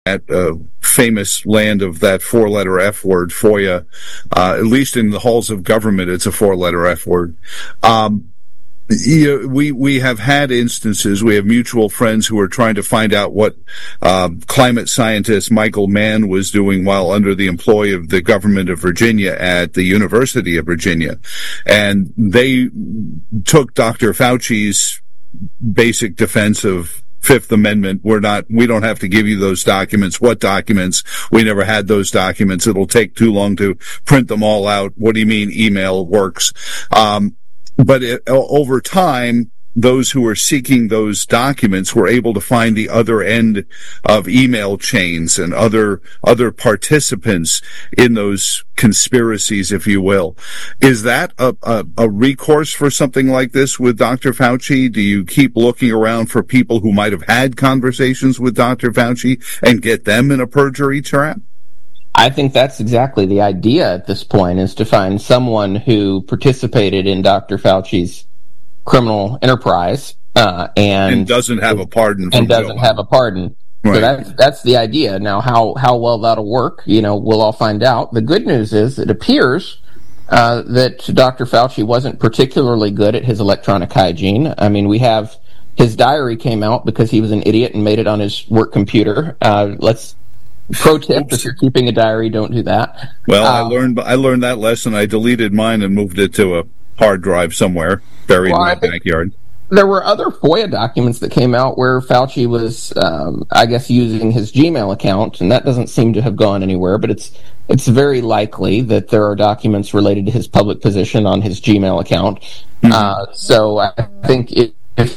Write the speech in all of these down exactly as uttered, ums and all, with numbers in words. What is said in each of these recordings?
that uh, famous land of that four-letter F word, FOIA. Uh, at least in the halls of government, it's a four-letter F word. Um, You know, we, we have had instances, we have mutual friends who are trying to find out what uh, climate scientist Michael Mann was doing while under the employ of the government of Virginia at the University of Virginia. And they took Doctor Fauci's basic defense of Fifth Amendment. We're not, we don't have to give you those documents. What documents? We never had those documents. It'll take too long to print them all out. What do you mean email works? Um, But it, over time, those who were seeking those documents were able to find the other end of email chains and other other participants in those conspiracies, if you will. Is that a, a, a recourse for something like this with Doctor Fauci? Do you keep looking around for people who might have had conversations with Doctor Fauci and get them in a perjury trap? I think that's exactly the idea at this point, is to find someone who participated in Doctor Fauci's criminal enterprise uh, and, and doesn't have a pardon. And doesn't have a pardon. Right. So that's, that's the idea. Now, how, how well that'll work, you know, we'll all find out. The good news is it appears uh, that Doctor Fauci wasn't particularly good at his electronic hygiene. I mean, we have his diary came out because he was an idiot and made it on his work computer. Uh, let's Pro tip, Oops. If you're keeping a diary, don't do that. Well, um, I learned I learned that lesson. I deleted mine and moved it to a hard drive somewhere, buried well, in my backyard. There were other FOIA documents that came out where Fauci was, um, I guess, using his Gmail account, and that doesn't seem to have gone anywhere, but it's it's very likely that there are documents related to his public position on his Gmail account. Mm-hmm. Uh, so I think if, if,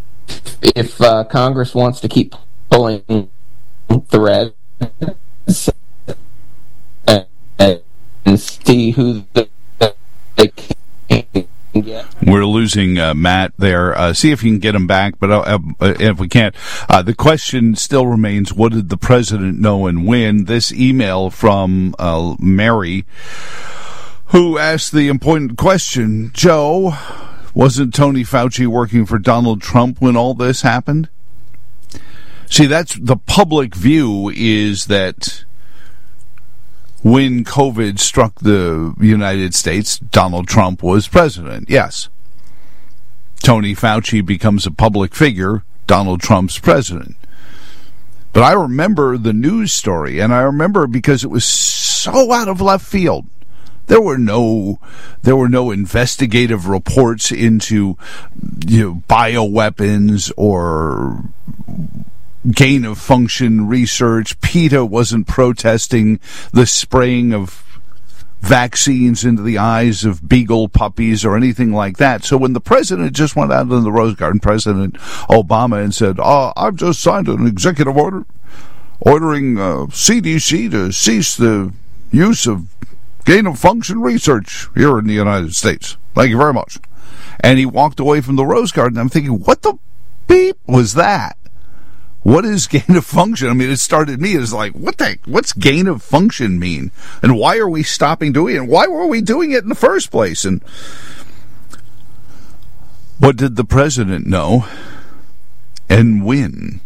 if uh, Congress wants to keep pulling threads, and see who they can get. We're losing uh, Matt there. Uh, see if you can get him back, but uh, uh, if we can't, uh, the question still remains: what did the president know and when? This email from uh, Mary, who asked the important question: Joe, wasn't Tony Fauci working for Donald Trump when all this happened? See, that's the public view, is that when COVID struck the United States, Donald Trump was president. Yes. Tony Fauci becomes a public figure, Donald Trump's president. But I remember the news story, and I remember because it was so out of left field. There were no, there were no investigative reports into, you know, bioweapons or gain of function research. PETA wasn't protesting the spraying of vaccines into the eyes of beagle puppies or anything like that. So when the president just went out in the Rose Garden, President Obama, and said, oh, I've just signed an executive order ordering uh, C D C to cease the use of gain of function research here in the United States. Thank you very much. And he walked away from the Rose Garden. I'm thinking, what the beep was that? What is gain of function? I mean, it started me as like, what the, what's gain of function mean? And why are we stopping doing it? And why were we doing it in the first place? And what did the president know? And when?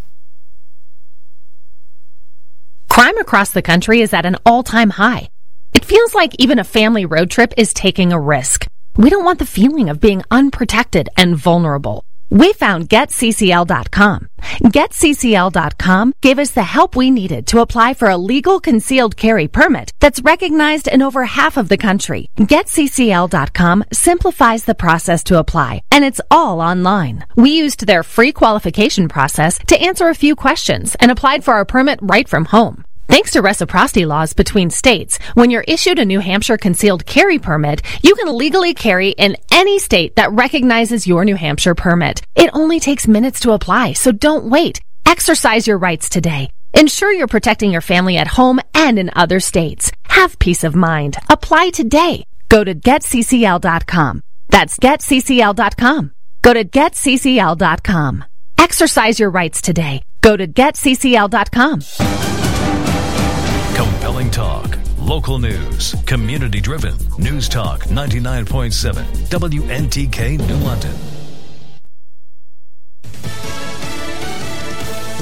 Crime across the country is at an all-time high. It feels like even a family road trip is taking a risk. We don't want the feeling of being unprotected and vulnerable. We found Get C C L dot com. Get C C L dot com gave us the help we needed to apply for a legal concealed carry permit that's recognized in over half of the country. Get C C L dot com simplifies the process to apply, and it's all online. We used their free qualification process to answer a few questions and applied for our permit right from home. Thanks to reciprocity laws between states, when you're issued a New Hampshire concealed carry permit, you can legally carry in any state that recognizes your New Hampshire permit. It only takes minutes to apply, so don't wait. Exercise your rights today. Ensure you're protecting your family at home and in other states. Have peace of mind. Apply today. Go to Get C C L dot com. That's Get C C L dot com. Go to Get C C L dot com. Exercise your rights today. Go to Get C C L dot com. Compelling talk, local news, community-driven. News Talk ninety-nine point seven, W N T K New London. The U S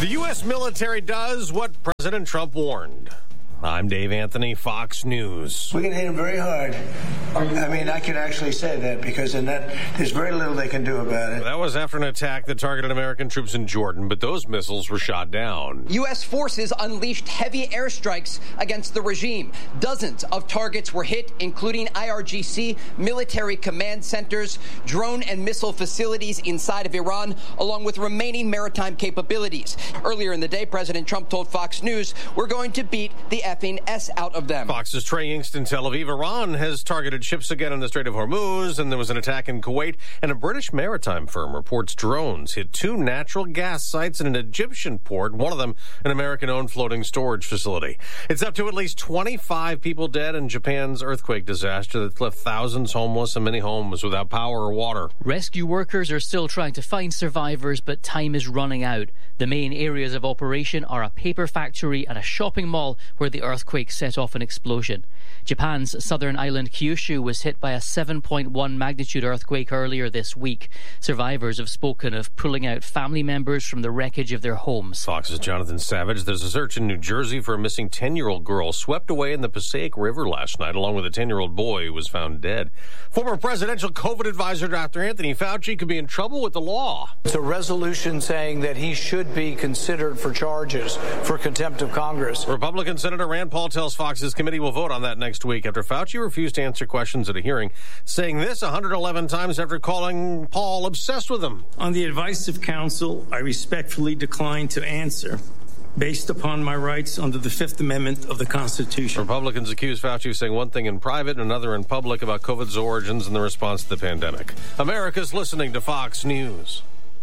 military does what President Trump warned. I'm Dave Anthony, Fox News. We can hit them very hard. I mean, I can actually say that because in that there's very little they can do about it. That was after an attack that targeted American troops in Jordan, but those missiles were shot down. U S forces unleashed heavy airstrikes against the regime. Dozens of targets were hit, including I R G C, military command centers, drone and missile facilities inside of Iran, along with remaining maritime capabilities. Earlier in the day, President Trump told Fox News, we're going to beat the effing S out of them. Fox's Trey Yingst in Tel Aviv. Iran has targeted ships again in the Strait of Hormuz, and there was an attack in Kuwait, and a British maritime firm reports drones hit two natural gas sites in an Egyptian port, one of them an American-owned floating storage facility. It's up to at least twenty-five people dead in Japan's earthquake disaster that left thousands homeless and many homes without power or water. Rescue workers are still trying to find survivors, but time is running out. The main areas of operation are a paper factory and a shopping mall where the earthquake set off an explosion. Japan's southern island Kyushu was hit by a seven point one magnitude earthquake earlier this week. Survivors have spoken of pulling out family members from the wreckage of their homes. Fox's Jonathan Savage. There's a search in New Jersey for a missing ten-year-old girl swept away in the Passaic River last night, along with a ten-year-old boy who was found dead. Former presidential COVID advisor Doctor Anthony Fauci could be in trouble with the law. It's a resolution saying that he should be considered for charges for contempt of Congress. Republican Senator Rand Paul tells Fox his committee will vote on that next week after Fauci refused to answer questions at a hearing, saying this one hundred eleven times after calling Paul obsessed with him. On the advice of counsel, I respectfully decline to answer based upon my rights under the Fifth Amendment of the Constitution. Republicans accuse Fauci of saying one thing in private and another in public about COVID's origins and the response to the pandemic. America's listening to Fox News.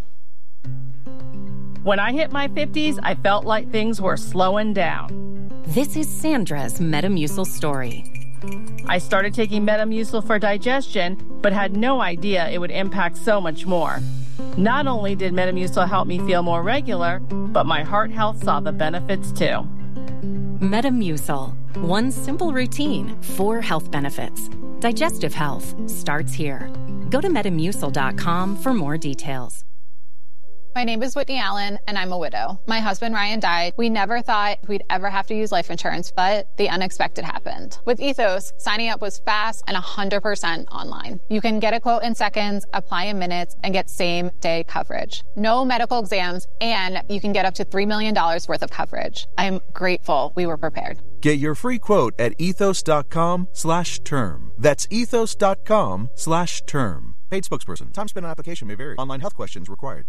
When I hit my fifties, I felt like things were slowing down. This is Sandra's Metamucil story. I started taking Metamucil for digestion, but had no idea it would impact so much more. Not only did Metamucil help me feel more regular, but my heart health saw the benefits too. Metamucil. One simple routine, four health benefits. Digestive health starts here. Go to metamucil dot com for more details. My name is Whitney Allen, and I'm a widow. My husband, Ryan, died. We never thought we'd ever have to use life insurance, but the unexpected happened. With Ethos, signing up was fast and one hundred percent online. You can get a quote in seconds, apply in minutes, and get same-day coverage. No medical exams, and you can get up to three million dollars worth of coverage. I'm grateful we were prepared. Get your free quote at ethos dot com slash term. That's ethos dot com slash term. Paid spokesperson. Time spent on application may vary. Online health questions required.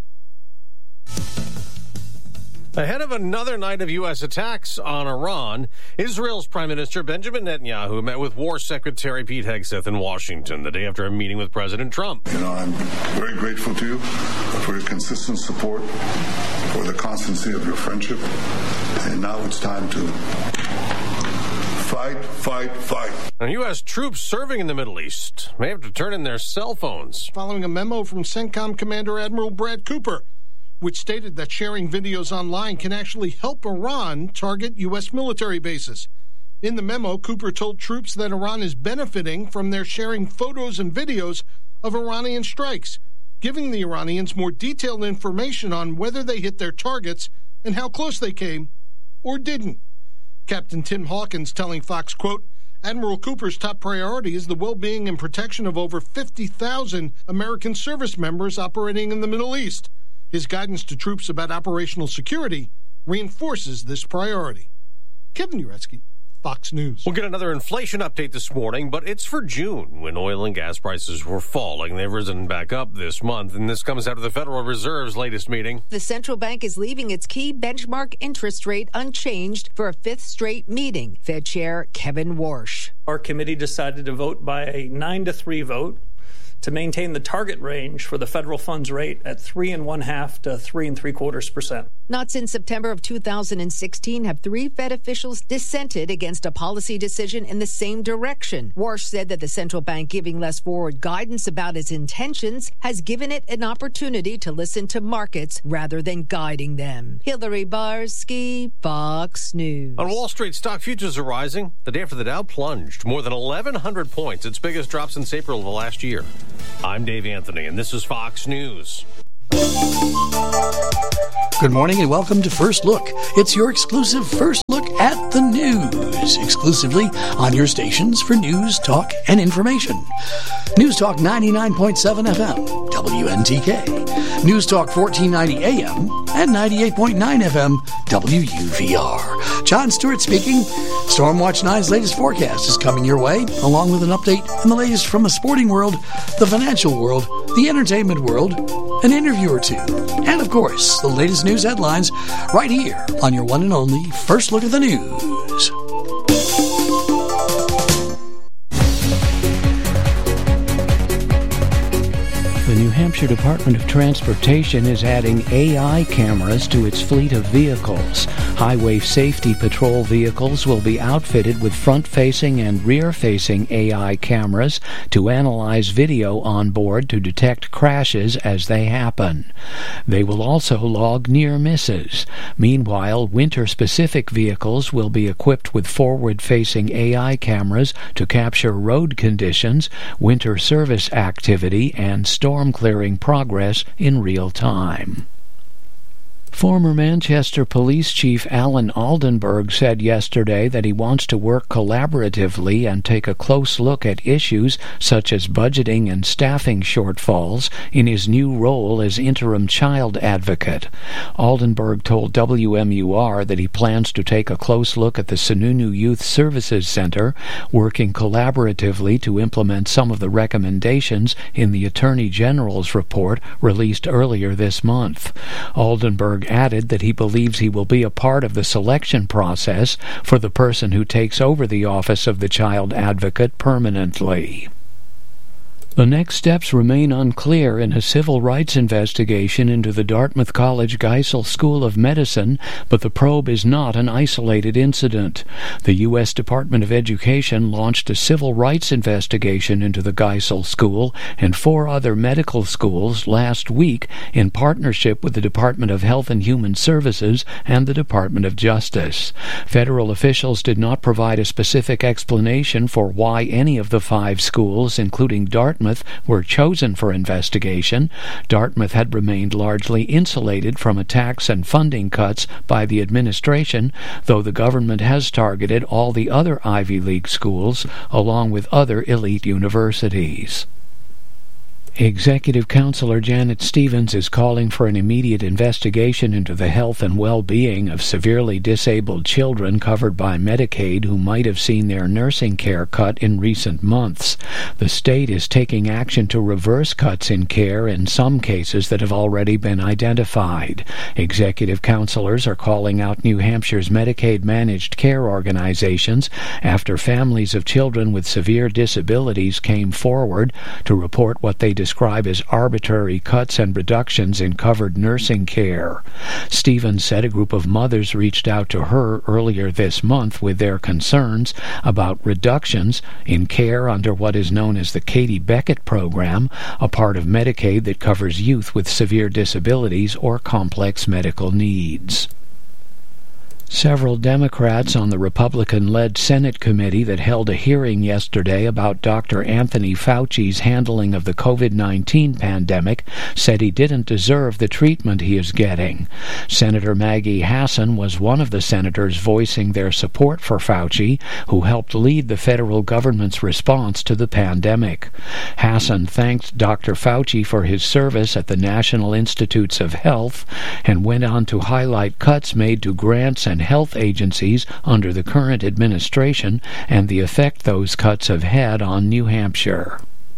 Ahead of another night of U S attacks on Iran, Israel's Prime Minister Benjamin Netanyahu met with War Secretary Pete Hegseth in Washington the day after a meeting with President Trump. You know, I'm very grateful to you for your consistent support, for the constancy of your friendship, and now it's time to fight, fight, fight. Now, U S troops serving in the Middle East may have to turn in their cell phones. Following a memo from CENTCOM Commander Admiral Brad Cooper, which stated that sharing videos online can actually help Iran target U S military bases. In the memo, Cooper told troops that Iran is benefiting from their sharing photos and videos of Iranian strikes, giving the Iranians more detailed information on whether they hit their targets and how close they came or didn't. Captain Tim Hawkins telling Fox, quote, Admiral Cooper's top priority is the well-being and protection of over fifty thousand American service members operating in the Middle East. His guidance to troops about operational security reinforces this priority. Kevin Uretsky, Fox News. We'll get another inflation update this morning, but it's for June when oil and gas prices were falling. They've risen back up this month, and this comes out of the Federal Reserve's latest meeting. The central bank is leaving its key benchmark interest rate unchanged for a fifth straight meeting. Fed Chair Kevin Warsh. Our committee decided to vote by a nine to three vote to maintain the target range for the federal funds rate at three and one half to three and three quarters percent. Not since September of two thousand sixteen have three Fed officials dissented against a policy decision in the same direction. Warsh said that the central bank giving less forward guidance about its intentions has given it an opportunity to listen to markets rather than guiding them. Hillary Barsky, Fox News. On Wall Street, stock futures are rising. The day after the Dow plunged more than eleven hundred points, its biggest drop since April of the last year. I'm Dave Anthony, and this is Fox News. Good morning and welcome to First Look. It's your exclusive first look at the news, exclusively on your stations for news, talk, and information. News Talk ninety-nine point seven F M, W N T K. News Talk fourteen ninety A M and ninety-eight point nine F M, W U V R. John Stewart speaking. Stormwatch nine's latest forecast is coming your way, along with an update on the latest from the sporting world, the financial world, the entertainment world, an interview or two, and of course, the latest news headlines right here on your one and only First Look at the News. The New Hampshire Department of Transportation is adding A I cameras to its fleet of vehicles. Highway safety patrol vehicles will be outfitted with front-facing and rear-facing A I cameras to analyze video on board to detect crashes as they happen. They will also log near misses. Meanwhile, winter-specific vehicles will be equipped with forward-facing A I cameras to capture road conditions, winter service activity, and storm clearing progress in real time. Former Manchester Police Chief Alan Aldenberg said yesterday that he wants to work collaboratively and take a close look at issues such as budgeting and staffing shortfalls in his new role as interim child advocate. Aldenberg told W M U R that he plans to take a close look at the Sununu Youth Services Center, working collaboratively to implement some of the recommendations in the Attorney General's report released earlier this month. Aldenberg added that he believes he will be a part of the selection process for the person who takes over the office of the child advocate permanently. The next steps remain unclear in a civil rights investigation into the Dartmouth College Geisel School of Medicine, but the probe is not an isolated incident. The U S Department of Education launched a civil rights investigation into the Geisel School and four other medical schools last week in partnership with the Department of Health and Human Services and the Department of Justice. Federal officials did not provide a specific explanation for why any of the five schools, including Dartmouth, were chosen for investigation. Dartmouth had remained largely insulated from attacks and funding cuts by the administration, though the government has targeted all the other Ivy League schools, along with other elite universities. Executive Counselor Janet Stevens is calling for an immediate investigation into the health and well-being of severely disabled children covered by Medicaid who might have seen their nursing care cut in recent months. The state is taking action to reverse cuts in care in some cases that have already been identified. Executive counselors are calling out New Hampshire's Medicaid-managed care organizations after families of children with severe disabilities came forward to report what they describe as arbitrary cuts and reductions in covered nursing care. Stevens said a group of mothers reached out to her earlier this month with their concerns about reductions in care under what is known as the Katie Beckett program, a part of Medicaid that covers youth with severe disabilities or complex medical needs. Several Democrats on the Republican-led Senate committee that held a hearing yesterday about Doctor Anthony Fauci's handling of the COVID nineteen pandemic said he didn't deserve the treatment he is getting. Senator Maggie Hassan was one of the senators voicing their support for Fauci, who helped lead the federal government's response to the pandemic. Hassan thanked Doctor Fauci for his service at the National Institutes of Health and went on to highlight cuts made to grants and health agencies under the current administration and the effect those cuts have had on New Hampshire.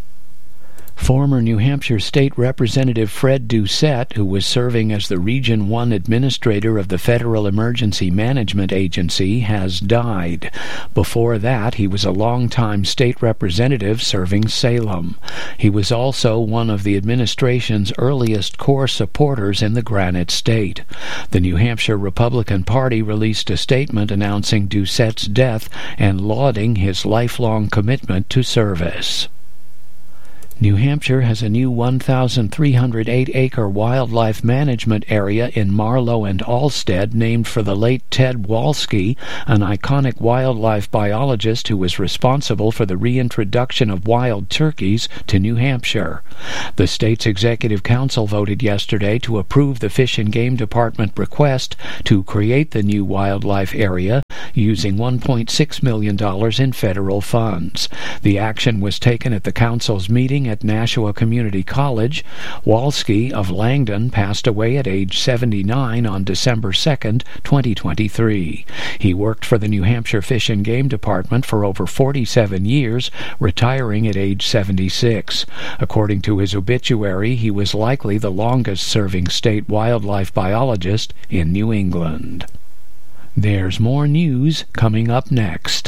Former New Hampshire State Representative Fred Doucette, who was serving as the Region one Administrator of the Federal Emergency Management Agency, has died. Before that, he was a longtime state representative serving Salem. He was also one of the administration's earliest core supporters in the Granite State. The New Hampshire Republican Party released a statement announcing Doucette's death and lauding his lifelong commitment to service. New Hampshire has a new one thousand three hundred eight acre wildlife management area in Marlow and Alstead named for the late Ted Walsky, an iconic wildlife biologist who was responsible for the reintroduction of wild turkeys to New Hampshire. The state's Executive Council voted yesterday to approve the Fish and Game Department request to create the new wildlife area using one point six million dollars in federal funds. The action was taken at the council's meeting at Nashua Community College. Walsky of Langdon passed away at age seventy-nine on December second, twenty twenty-three. He worked for the New Hampshire Fish and Game Department for over forty-seven years, retiring at age seventy-six. According to his obituary, he was likely the longest-serving state wildlife biologist in New England. There's more news coming up next.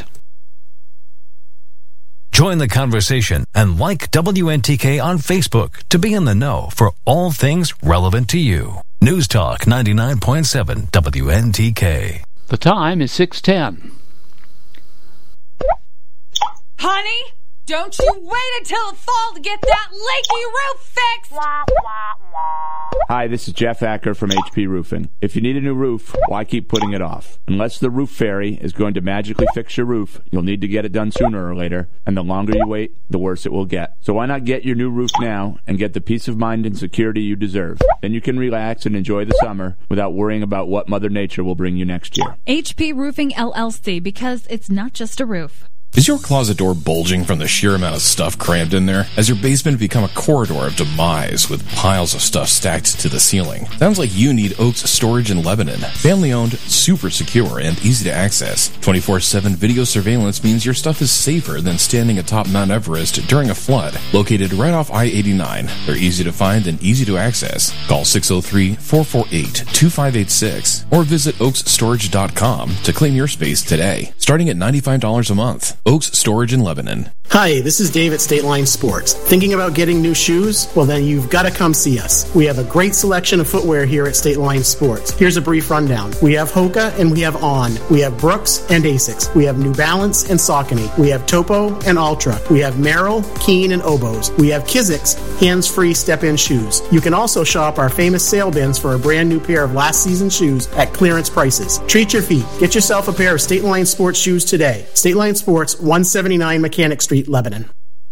Join the conversation and like W N T K on Facebook to be in the know for all things relevant to you. News Talk ninety-nine point seven W N T K. The time is six ten. Honey, don't you wait until the fall to get that leaky roof fixed! Hi, this is Jeff Acker from H P Roofing. If you need a new roof, why keep putting it off? Unless the roof fairy is going to magically fix your roof, you'll need to get it done sooner or later, and the longer you wait, the worse it will get. So why not get your new roof now and get the peace of mind and security you deserve? Then you can relax and enjoy the summer without worrying about what Mother Nature will bring you next year. H P Roofing L L C, because it's not just a roof. Is your closet door bulging from the sheer amount of stuff crammed in there? Has your basement become a corridor of demise with piles of stuff stacked to the ceiling? Sounds like you need Oaks Storage in Lebanon. Family owned, super secure, and easy to access. twenty-four seven video surveillance means your stuff is safer than standing atop Mount Everest during a flood. Located right off I eighty-nine. They're easy to find and easy to access. Call six oh three, four four eight, two five eight six or visit oaks storage dot com to claim your space today. Starting at ninety-five dollars a month. Oaks Storage in Lebanon. Hi, this is Dave at State Line Sports. Thinking about getting new shoes? Well, then you've got to come see us. We have a great selection of footwear here at State Line Sports. Here's a brief rundown. We have Hoka and we have On. We have Brooks and Asics. We have New Balance and Saucony. We have Topo and Ultra. We have Merrill, Keen, and Oboes. We have Kizik's hands-free step-in shoes. You can also shop our famous sale bins for a brand new pair of last season shoes at clearance prices. Treat your feet. Get yourself a pair of State Line Sports shoes today. State Line Sports, one seventy-nine Mechanic Street, Lebanon.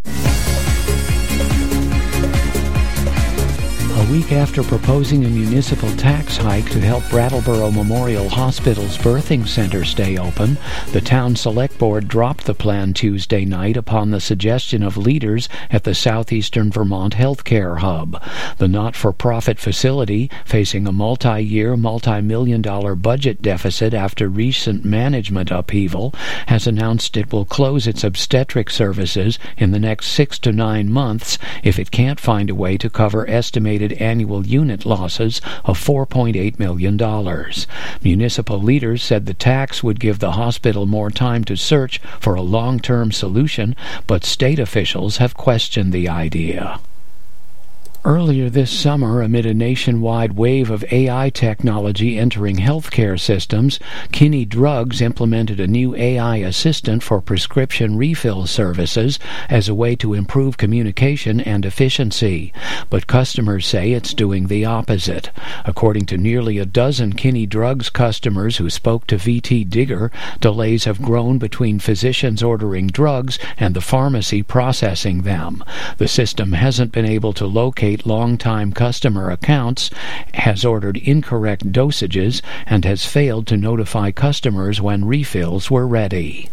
A week after proposing a municipal tax hike to help Brattleboro Memorial Hospital's birthing center stay open, the town select board dropped the plan Tuesday night upon the suggestion of leaders at the Southeastern Vermont Healthcare Hub. The not-for-profit facility, facing a multi-year, multi-million dollar budget deficit after recent management upheaval, has announced it will close its obstetric services in the next six to nine months if it can't find a way to cover estimated annual unit losses of four point eight million dollars. Municipal leaders said the tax would give the hospital more time to search for a long-term solution, but state officials have questioned the idea. Earlier this summer, amid a nationwide wave of A I technology entering healthcare systems, Kinney Drugs implemented a new A I assistant for prescription refill services as a way to improve communication and efficiency. But customers say it's doing the opposite. According to nearly a dozen Kinney Drugs customers who spoke to V T Digger, delays have grown between physicians ordering drugs and the pharmacy processing them. The system hasn't been able to locate long-time customer accounts, has ordered incorrect dosages, and has failed to notify customers when refills were ready.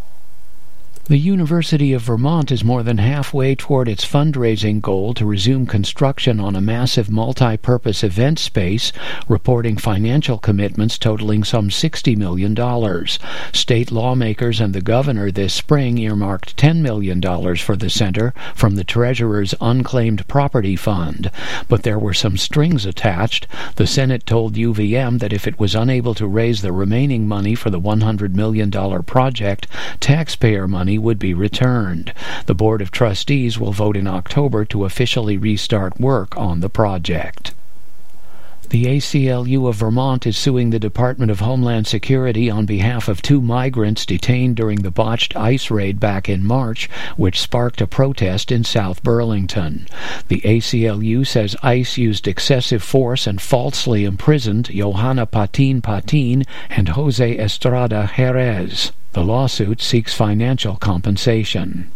The University of Vermont is more than halfway toward its fundraising goal to resume construction on a massive multi-purpose event space, reporting financial commitments totaling some sixty million dollars. State lawmakers and the governor this spring earmarked ten million dollars for the center from the treasurer's unclaimed property fund. But there were some strings attached. The Senate told U V M that if it was unable to raise the remaining money for the one hundred million dollars project, taxpayer money would be returned. The Board of Trustees will vote in October to officially restart work on the project. The A C L U of Vermont is suing the Department of Homeland Security on behalf of two migrants detained during the botched ICE raid back in March, which sparked a protest in South Burlington. The A C L U says ICE used excessive force and falsely imprisoned Johanna Patin Patin and Jose Estrada Jerez. The lawsuit seeks financial compensation.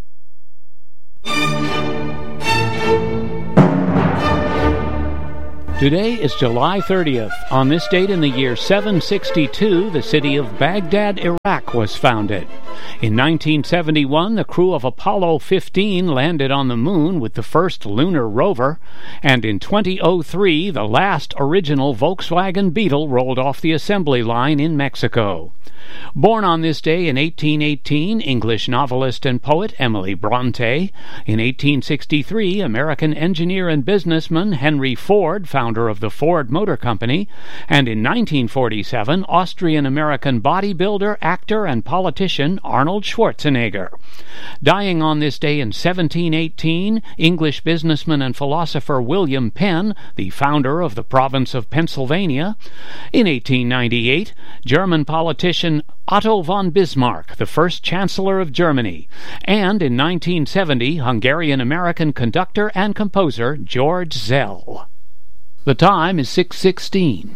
Today is July thirtieth. On this date in the year seven sixty-two, the city of Baghdad, Iraq, was founded. In nineteen seventy-one, the crew of Apollo fifteen landed on the moon with the first lunar rover, and in twenty oh three, the last original Volkswagen Beetle rolled off the assembly line in Mexico. Born on this day in eighteen eighteen, English novelist and poet Emily Bronte. In eighteen sixty-three, American engineer and businessman Henry Ford, founder of the Ford Motor Company. And in nineteen forty-seven, Austrian-American bodybuilder, actor, and politician Arnold Schwarzenegger. Dying on this day in seventeen eighteen, English businessman and philosopher William Penn, the founder of the province of Pennsylvania. In eighteen ninety-eight, German politician Otto von Bismarck, the first Chancellor of Germany. And in nineteen seventy, Hungarian-American conductor and composer George Szell. The time is six sixteen.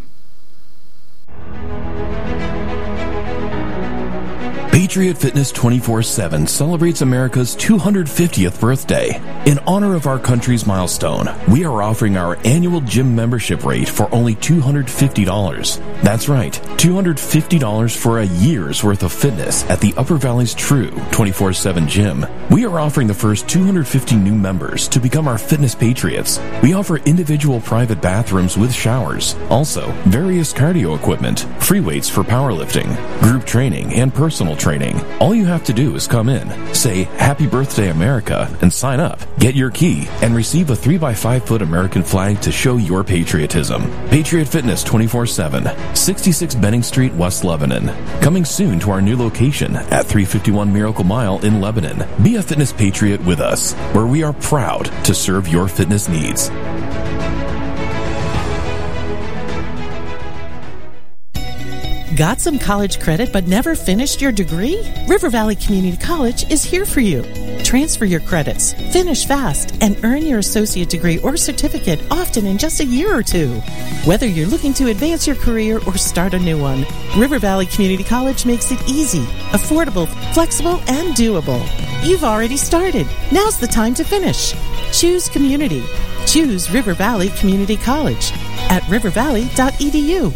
Patriot Fitness twenty-four seven celebrates America's two hundred fiftieth birthday. In honor of our country's milestone, we are offering our annual gym membership rate for only two hundred fifty dollars. That's right, two hundred fifty dollars for a year's worth of fitness at the Upper Valley's true twenty-four seven gym. We are offering the first two hundred fifty new members to become our fitness patriots. We offer individual private bathrooms with showers, also various cardio equipment, free weights for powerlifting, group training, and personal training. All you have to do is come in, say Happy Birthday America, and sign up. Get your key and receive a three by five foot American flag to show your patriotism. Patriot Fitness twenty-four seven, sixty-six Benning Street, West Lebanon. Coming soon to our new location at three fifty-one Miracle Mile in Lebanon. Be a fitness patriot with us, where we are proud to serve your fitness needs. Got some college credit but never finished your degree? River Valley Community College is here for you. Transfer your credits, finish fast, and earn your associate degree or certificate often in just a year or two. Whether you're looking to advance your career or start a new one, River Valley Community College makes it easy, affordable, flexible, and doable. You've already started. Now's the time to finish. Choose community. Choose River Valley Community College at river valley dot e d u.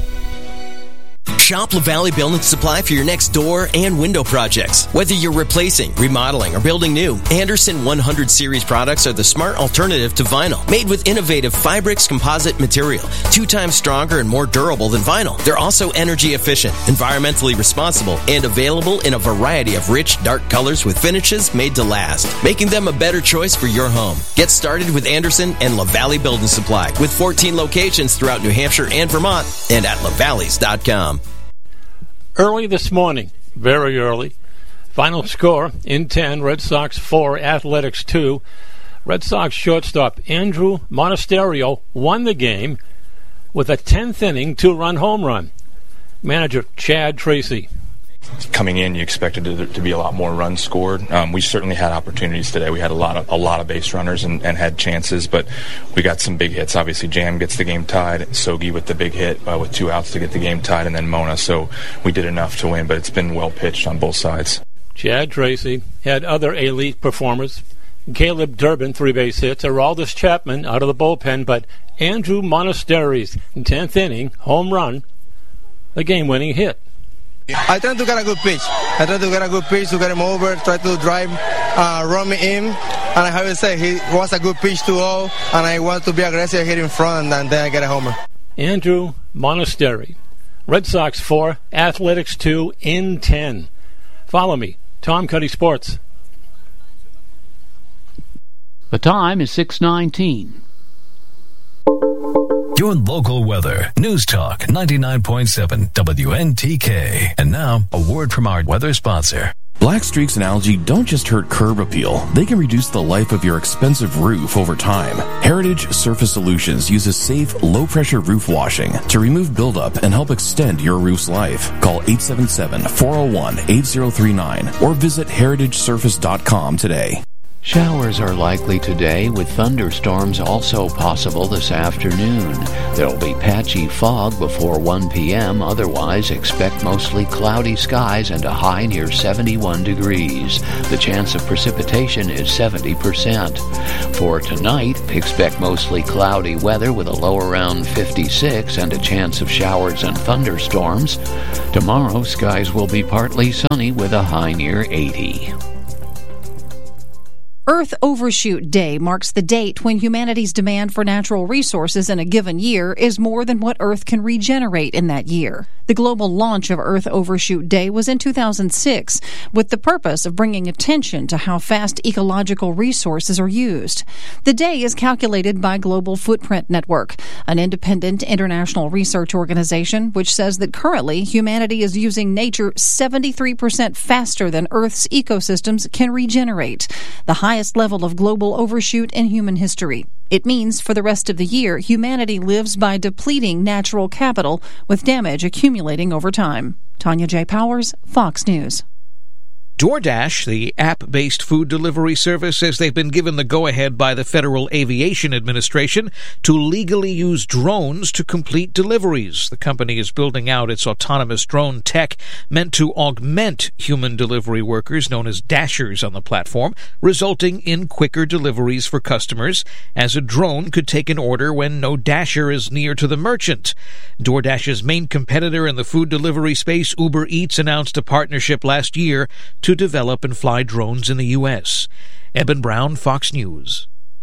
Shop LaValley Building Supply for your next door and window projects. Whether you're replacing, remodeling, or building new, Anderson one hundred series products are the smart alternative to vinyl. Made with innovative Fibrix composite material, two times stronger and more durable than vinyl. They're also energy efficient, environmentally responsible, and available in a variety of rich, dark colors with finishes made to last, making them a better choice for your home. Get started with Anderson and LaValley Building Supply with fourteen locations throughout New Hampshire and Vermont and at lavalleys dot com. Early this morning, very early, final score in ten, Red Sox four, Athletics two. Red Sox shortstop Andrew Monasterio won the game with a tenth inning two-run home run. Manager Chad Tracy. Coming in, you expected to, to be a lot more runs scored. Um, we certainly had opportunities today. We had a lot of a lot of base runners and, and had chances, but we got some big hits. Obviously, Jam gets the game tied. Sogi with the big hit uh, with two outs to get the game tied, and then Mona. So we did enough to win, but it's been well pitched on both sides. Chad Tracy had other elite performers. Caleb Durbin, three base hits. Araldus Chapman out of the bullpen, but Andrew Monastery's tenth inning home run, the game-winning hit. I tried to get a good pitch. I tried to get a good pitch to get him over, try to drive, uh, run me in. And I have to say, he was a good pitch to all, and I want to be aggressive, hit in front, and then I get a homer. Andrew Monastery. Red Sox four, Athletics two in ten. Follow me, Tom Cuddy Sports. The time is six nineteen. Your local weather. News Talk ninety-nine point seven W N T K. And now, a word from our weather sponsor. Black streaks and algae don't just hurt curb appeal, they can reduce the life of your expensive roof over time. Heritage Surface Solutions uses safe, low-pressure roof washing to remove buildup and help extend your roof's life. Call eight seven seven, four oh one, eight oh three nine or visit heritage surface dot com today. Showers are likely today, with thunderstorms also possible this afternoon. There'll be patchy fog before one p.m. Otherwise, expect mostly cloudy skies and a high near seventy-one degrees. The chance of precipitation is seventy percent. For tonight, expect mostly cloudy weather with a low around fifty-six and a chance of showers and thunderstorms. Tomorrow, skies will be partly sunny with a high near eighty. Earth Overshoot Day marks the date when humanity's demand for natural resources in a given year is more than what Earth can regenerate in that year. The global launch of Earth Overshoot Day was in two thousand six, with the purpose of bringing attention to how fast ecological resources are used. The day is calculated by Global Footprint Network, an independent international research organization which says that currently humanity is using nature seventy-three percent faster than Earth's ecosystems can regenerate, the highest level of global overshoot in human history. It means for the rest of the year, humanity lives by depleting natural capital with damage accumulating over time. Tanya J. Powers, Fox News. DoorDash, the app-based food delivery service, says they've been given the go-ahead by the Federal Aviation Administration to legally use drones to complete deliveries. The company is building out its autonomous drone tech meant to augment human delivery workers, known as dashers, on the platform, resulting in quicker deliveries for customers, as a drone could take an order when no dasher is near to the merchant. DoorDash's main competitor in the food delivery space, Uber Eats, announced a partnership last year to to develop and fly drones in the U S. Eben Brown, Fox News.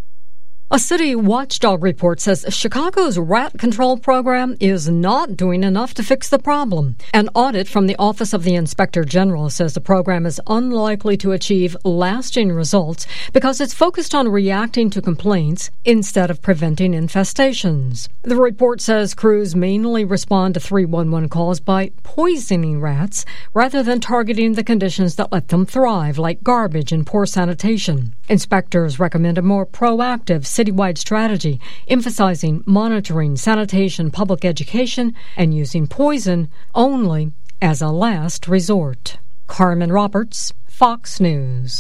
A city watchdog report says Chicago's rat control program is not doing enough to fix the problem. An audit from the Office of the Inspector General says the program is unlikely to achieve lasting results because it's focused on reacting to complaints instead of preventing infestations. The report says crews mainly respond to three one one calls by poisoning rats rather than targeting the conditions that let them thrive, like garbage and poor sanitation. Inspectors recommend a more proactive citywide strategy, emphasizing monitoring, sanitation, public education, and using poison only as a last resort. Carmen Roberts, Fox News.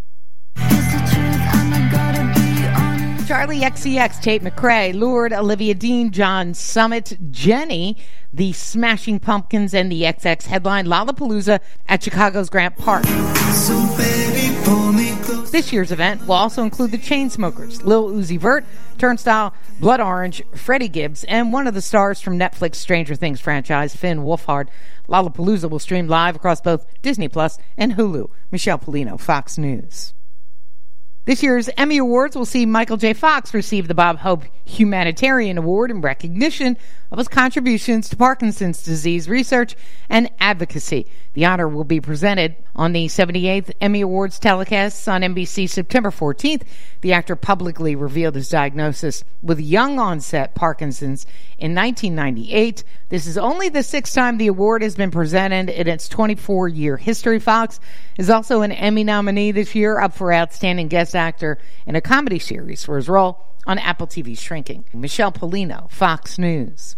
Charlie X C X, Tate McRae, lured Olivia Dean, John Summit, Jenny, the Smashing Pumpkins, and the X X headline Lollapalooza at Chicago's Grant Park. So baby, pull me close. This year's event will also include the Chainsmokers, Lil Uzi Vert, Turnstile, Blood Orange, Freddie Gibbs, and one of the stars from Netflix Stranger Things franchise, Finn Wolfhard. Lollapalooza will stream live across both Disney Plus and Hulu. Michelle Polino, Fox News. This year's Emmy Awards will see Michael J. Fox receive the Bob Hope Humanitarian Award in recognition of his contributions to Parkinson's disease research and advocacy. The honor will be presented on the seventy-eighth Emmy Awards telecasts on N B C September fourteenth. The actor publicly revealed his diagnosis with young-onset Parkinson's in nineteen ninety-eight. This is only the sixth time the award has been presented in its twenty-four-year history. Fox is also an Emmy nominee this year, up for Outstanding Guest Actor in a Comedy Series for his role on Apple T V's Shrinking. Michelle Polino, Fox News.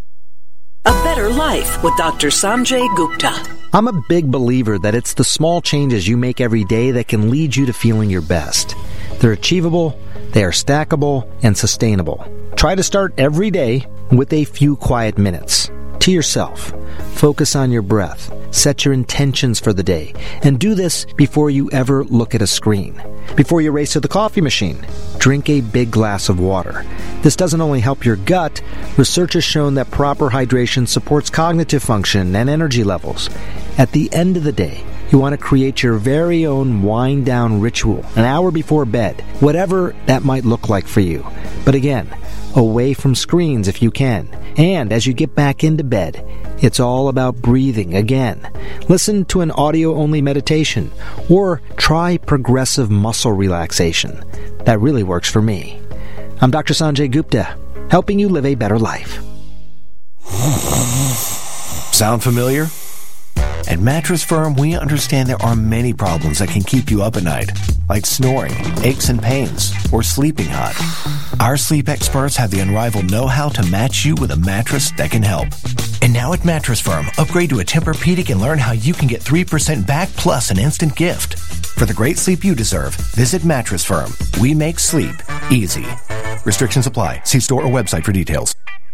A Better Life with Doctor Sanjay Gupta. I'm a big believer that it's the small changes you make every day that can lead you to feeling your best. They're achievable, they are stackable, and sustainable. Try to start every day with a few quiet minutes. To yourself. Focus on your breath. Set your intentions for the day. And do this before you ever look at a screen. Before you race to the coffee machine, drink a big glass of water. This doesn't only help your gut, research has shown that proper hydration supports cognitive function and energy levels. At the end of the day, you want to create your very own wind-down ritual an hour before bed, whatever that might look like for you. But again, away from screens if you can. And as you get back into bed, it's all about breathing again. Listen to an audio-only meditation or try progressive muscle relaxation. That really works for me. I'm Doctor Sanjay Gupta, helping you live a better life. Sound familiar? At Mattress Firm, we understand there are many problems that can keep you up at night, like snoring, aches and pains, or sleeping hot. Our sleep experts have the unrivaled know-how to match you with a mattress that can help. And now at Mattress Firm, upgrade to a Tempur-Pedic and learn how you can get three percent back plus an instant gift. For the great sleep you deserve, visit Mattress Firm. We make sleep easy. Restrictions apply. See store or website for details.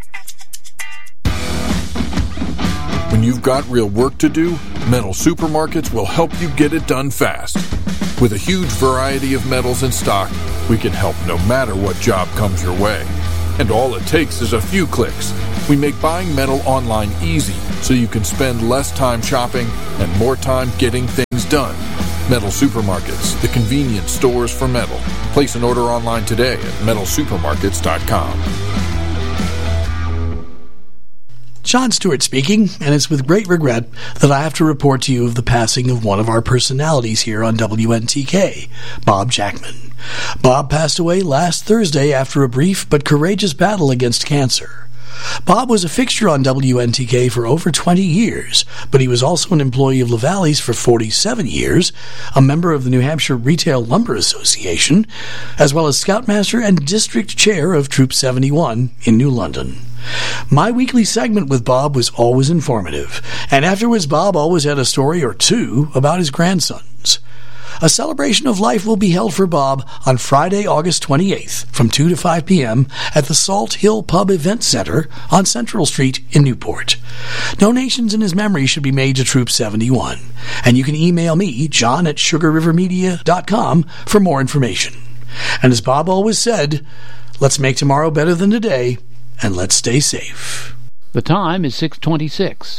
When you've got real work to do, Metal Supermarkets will help you get it done fast. With a huge variety of metals in stock, we can help no matter what job comes your way. And all it takes is a few clicks. We make buying metal online easy so you can spend less time shopping and more time getting things done. Metal Supermarkets, the convenience stores for metal. Place an order online today at metal supermarkets dot com. John Stewart speaking, and it's with great regret that I have to report to you of the passing of one of our personalities here on W N T K, Bob Jackman. Bob passed away last Thursday after a brief but courageous battle against cancer. Bob was a fixture on W N T K for over twenty years, but he was also an employee of LaValley's for forty-seven years, a member of the New Hampshire Retail Lumber Association, as well as Scoutmaster and District Chair of Troop seventy-one in New London. My weekly segment with Bob was always informative, and afterwards Bob always had a story or two about his grandsons. A celebration of life will be held for Bob on Friday, August twenty-eighth from two to five p.m. at the Salt Hill Pub Event Center on Central Street in Newport. Donations in his memory should be made to Troop seventy-one, and you can email me, John at sugar river media dot com, for more information. And as Bob always said, let's make tomorrow better than today, and let's stay safe. The time is six twenty-six.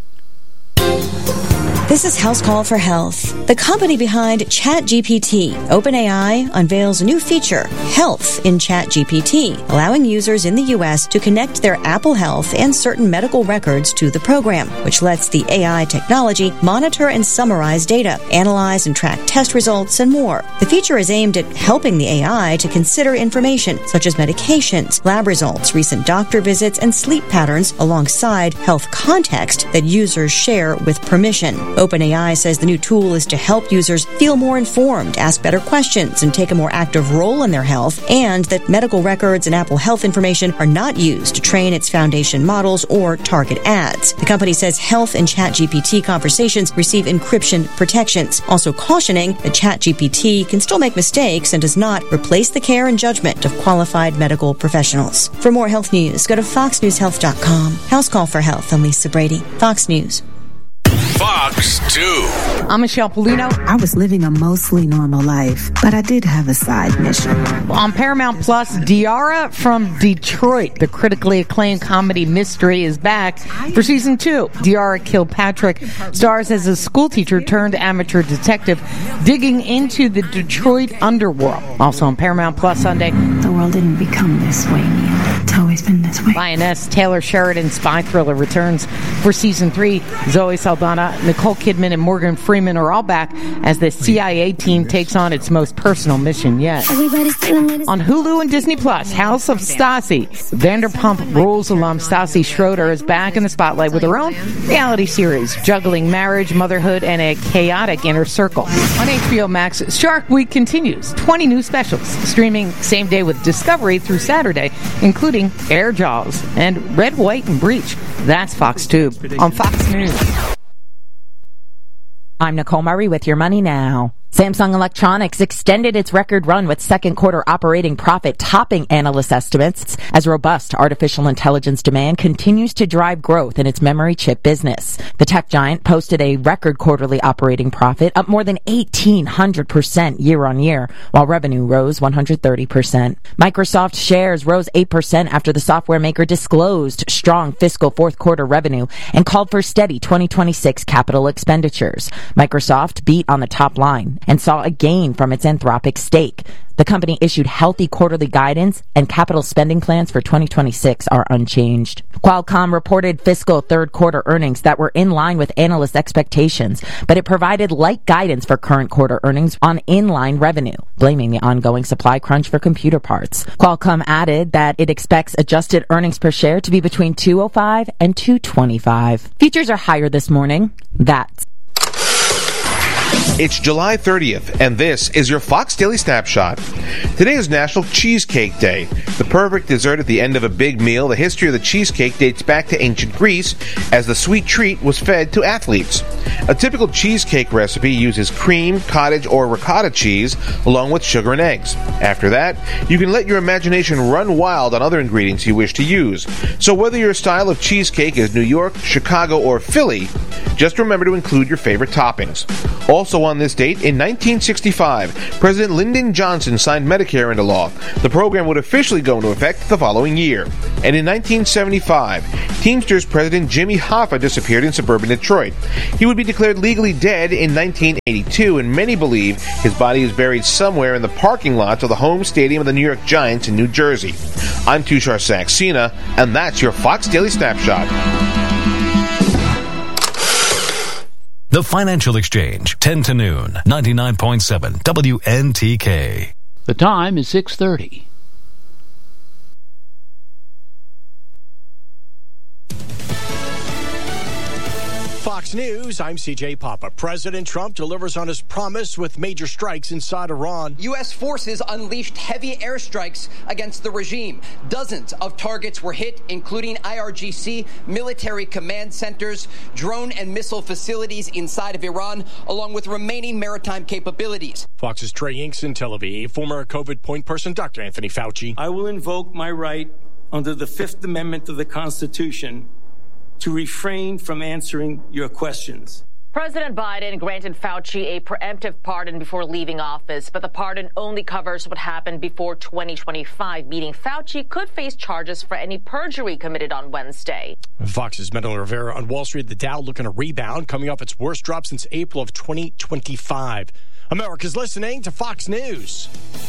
This is House Call for Health. The company behind ChatGPT, OpenAI, unveils a new feature, Health in ChatGPT, allowing users in the U S to connect their Apple Health and certain medical records to the program, which lets the A I technology monitor and summarize data, analyze and track test results, and more. The feature is aimed at helping the A I to consider information such as medications, lab results, recent doctor visits, and sleep patterns alongside health context that users share with permission. OpenAI says the new tool is to help users feel more informed, ask better questions, and take a more active role in their health, and that medical records and Apple Health information are not used to train its foundation models or target ads. The company says Health and ChatGPT conversations receive encryption protections, also cautioning that ChatGPT can still make mistakes and does not replace the care and judgment of qualified medical professionals. For more health news, go to fox news health dot com. House Call for Health. I'm Lisa Brady. Fox News. Fox two. I'm Michelle Paluno. I was living a mostly normal life, but I did have a side mission. On Paramount Plus, Diara from Detroit, the critically acclaimed comedy mystery, is back for season two. Diara Kilpatrick stars as a schoolteacher turned amateur detective digging into the Detroit underworld. Also on Paramount Plus Sunday. The world didn't become this way, Neil. It's always been this way. Lioness Taylor Sheridan's spy thriller returns for season three. Zoe Saldana, Nicole Kidman, and Morgan Freeman are all back as the C I A team takes on its most personal mission yet. On Hulu and Disney Plus, House of Stassi. Vanderpump Rules alum Stassi Schroeder is back in the spotlight with her own reality series, juggling marriage, motherhood, and a chaotic inner circle. On H B O Max, Shark Week continues. twenty new specials, streaming same day with Discovery through Saturday, including Air Jaws and Red, White, and Breach. That's Fox Tube. On Fox News. I'm Nicole Murray with your money now. Samsung Electronics extended its record run with second quarter operating profit topping analyst estimates as robust artificial intelligence demand continues to drive growth in its memory chip business. The tech giant posted a record quarterly operating profit up more than eighteen hundred percent year on year, while revenue rose one hundred thirty percent. Microsoft shares rose eight percent after the software maker disclosed strong fiscal fourth quarter revenue and called for steady twenty twenty-six capital expenditures. Microsoft beat on the top line and saw a gain from its Anthropic stake. The company issued healthy quarterly guidance, and capital spending plans for twenty twenty-six are unchanged. Qualcomm reported fiscal third quarter earnings that were in line with analyst expectations, but it provided light guidance for current quarter earnings on inline revenue, blaming the ongoing supply crunch for computer parts. Qualcomm added that it expects adjusted earnings per share to be between two oh five and two twenty-five. Futures are higher this morning. That's It's July thirtieth, and this is your Fox Daily Snapshot. Today is National Cheesecake Day, the perfect dessert at the end of a big meal. The history of the cheesecake dates back to ancient Greece, as the sweet treat was fed to athletes. A typical cheesecake recipe uses cream, cottage, or ricotta cheese, along with sugar and eggs. After that, you can let your imagination run wild on other ingredients you wish to use. So whether your style of cheesecake is New York, Chicago, or Philly, just remember to include your favorite toppings. Also on this date, in nineteen sixty-five, President Lyndon Johnson signed Medicare into law. The program would officially go into effect the following year. And in nineteen seventy-five, Teamsters President Jimmy Hoffa disappeared in suburban Detroit. He would be declared legally dead in nineteen eighty-two, and many believe his body is buried somewhere in the parking lots of the home stadium of the New York Giants in New Jersey. I'm Tushar Saxena, and that's your Fox Daily Snapshot. The Financial Exchange, ten to noon, ninety-nine point seven W N T K. The time is six thirty. Fox News, I'm C J Papa. President Trump delivers on his promise with major strikes inside Iran. U S forces unleashed heavy airstrikes against the regime. Dozens of targets were hit, including I R G C, military command centers, drone and missile facilities inside of Iran, along with remaining maritime capabilities. Fox's Trey Inks in Tel Aviv. Former COVID point person Doctor Anthony Fauci. I will invoke my right under the Fifth Amendment of the Constitution to refrain from answering your questions. President Biden granted Fauci a preemptive pardon before leaving office, but the pardon only covers what happened before twenty twenty-five, meaning Fauci could face charges for any perjury committed on Wednesday. Fox's Madeline Rivera on Wall Street. The Dow looking to rebound, coming off its worst drop since April of twenty twenty-five. America's listening to Fox News.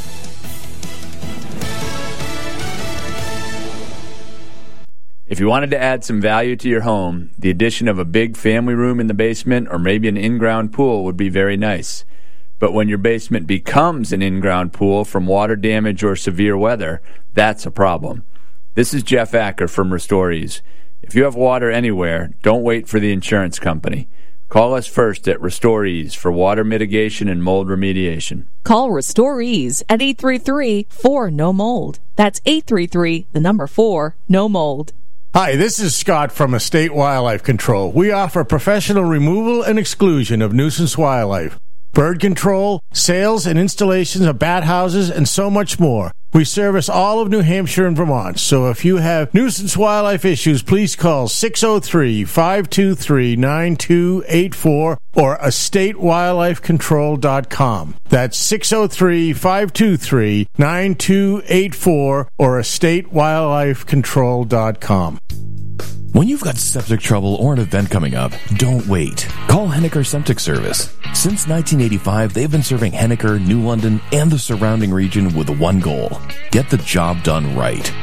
If you wanted to add some value to your home, the addition of a big family room in the basement or maybe an in-ground pool would be very nice. But when your basement becomes an in-ground pool from water damage or severe weather, that's a problem. This is Jeff Acker from Restorees. If you have water anywhere, don't wait for the insurance company. Call us first at Restorees for water mitigation and mold remediation. Call Restorees at eight three three, four, N O mold. That's eight three three, the number four, no mold. Hi, this is Scott from Estate Wildlife Control. We offer professional removal and exclusion of nuisance wildlife, bird control, sales and installations of bat houses, and so much more. We service all of New Hampshire and Vermont, so if you have nuisance wildlife issues, please call six oh three, five two three, nine two eight four or estate wildlife control dot com. That's six oh three, five two three, nine two eight four or estate wildlife control dot com. When you've got septic trouble or an event coming up, don't wait. Call Henniker Septic Service. Since nineteen eighty-five, they've been serving Henniker, New London, and the surrounding region with one goal: get the job done right.